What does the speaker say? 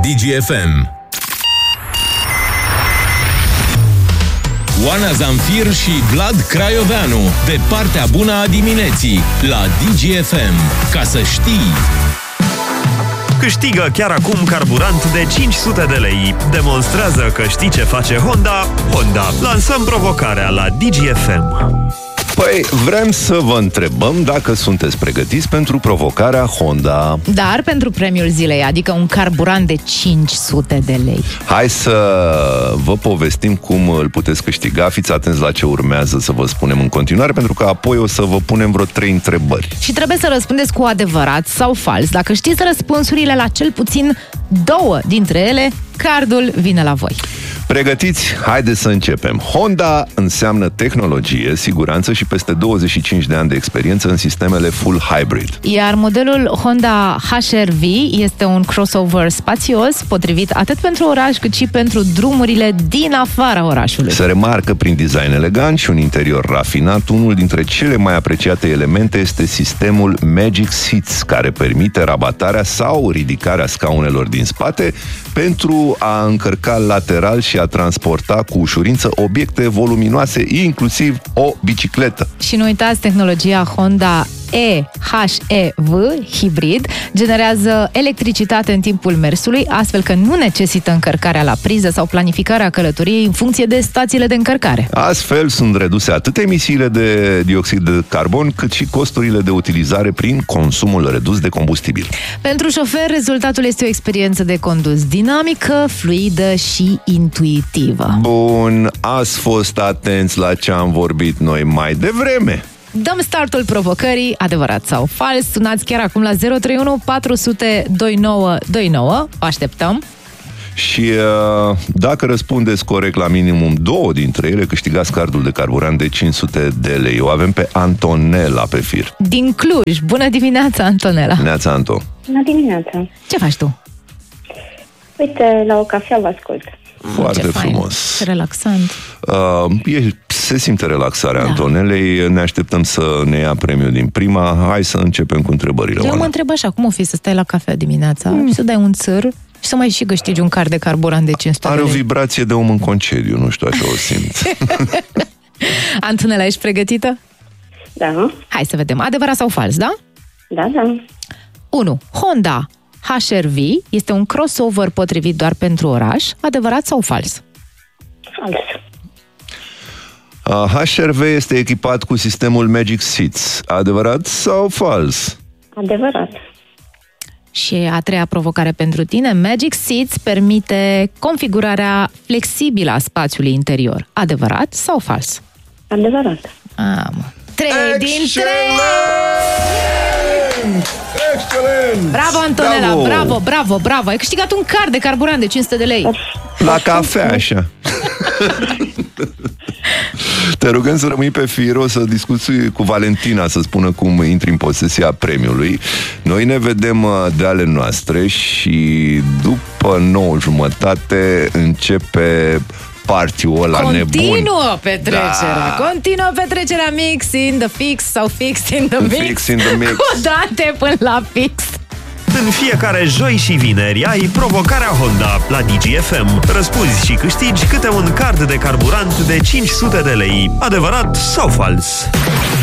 DGFM. Oana Zamfir și Vlad Craioveanu, de partea bună a dimineții, la DGFM. Ca să știi... Câștigă chiar acum carburant de 500 de lei. Demonstrează că știi ce face Honda. Lansăm provocarea la DGFM. Păi, vrem să vă întrebăm dacă sunteți pregătiți pentru provocarea Honda. Dar pentru premiul zilei, adică un carburant de 500 de lei. Hai să vă povestim cum îl puteți câștiga. Fiți atenți la ce urmează să vă spunem în continuare, pentru că apoi o să vă punem vreo 3 întrebări. Și trebuie să răspundeți cu adevărat sau fals. Dacă știți răspunsurile la cel puțin 2 dintre ele, cardul vine la voi. Pregătiți? Haideți să începem. Honda înseamnă tehnologie, siguranță și peste 25 de ani de experiență în sistemele full hybrid. Iar modelul Honda HR-V este un crossover spațios, potrivit atât pentru oraș cât și pentru drumurile din afara orașului. Se remarcă prin design elegant și un interior rafinat. Unul dintre cele mai apreciate elemente este sistemul Magic Seats, care permite rabatarea sau ridicarea scaunelor din spate pentru a încărca lateral și a transporta cu ușurință obiecte voluminoase, inclusiv o bicicletă. Și nu uitați, tehnologia Honda eHEV hibrid generează electricitate în timpul mersului, astfel că nu necesită încărcarea la priză sau planificarea călătoriei în funcție de stațiile de încărcare. Astfel sunt reduse atât emisiile de dioxid de carbon, cât și costurile de utilizare prin consumul redus de combustibil. Pentru șofer, rezultatul este o experiență de condus dinamică, fluidă și intuitivă. Bun, ați fost atenți la ce am vorbit noi mai devreme. Dăm startul provocării, adevărat sau fals. Sunați chiar acum la 031 400 2929. O așteptăm. Și dacă răspundeți corect la minimum 2 dintre ele, câștigați cardul de carburant de 500 de lei. O avem pe Antonela pe fir. Din Cluj. Bună dimineața, Antonela. Neața, Anto. Bună dimineața. Ce faci tu? Uite, la o cafea vă ascult. Foarte frumos. Ce relaxant. Se simte relaxarea Antonelei. Ne așteptăm să ne ia premiul din prima. Hai să începem cu întrebările. Eu mă întreb așa, cum o fi să stai la cafea dimineața și să dai un țâr și să mai și câștigi un card de carburant de 500 de lei? Are o vibrație de om în concediu, nu știu, așa o simt. Antonela, ești pregătită? Da. Hai să vedem. Adevărat sau fals, da? Da. 1. Honda HR-V este un crossover potrivit doar pentru oraș. Adevărat sau fals? Fals. HR-V este echipat cu sistemul Magic Seats. Adevărat sau fals? Adevărat. Și a treia provocare pentru tine. Magic Seats permite configurarea flexibilă a spațiului interior. Adevărat sau fals? Adevărat. 3 dintre... Excelent! Bravo, Antonela! Bravo! Ai câștigat un card de carburant de 500 de lei. La cafea, așa. Te rugăm să rămâi pe fir, o să discuți cu Valentina să spună cum intri în posesia premiului. Noi ne vedem de ale noastre și după 9:30 începe party-ul ăla nebun. Continuă petrecerea Mix in the Fix sau Fix in the Mix. Fix in the Mix. Cu date până la fix. În fiecare joi și vineri ai provocarea Honda la DGFM. Răspunzi și câștigi câte un card de carburant de 500 de lei. Adevărat sau fals?